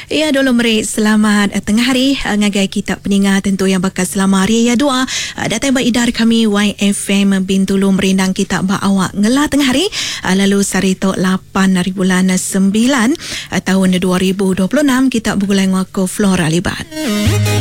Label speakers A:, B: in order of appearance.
A: Ya, dulu merik selamat tengah hari ngagai kita peningat tentu yang bakal selamat hari ya doa datang ba idar kami YFM Bintulu merindang kita ba awak ngelah tengah hari lalu sarito 8 hari bulan 9 tahun 2026 kita bergulai ngako Flora Libat.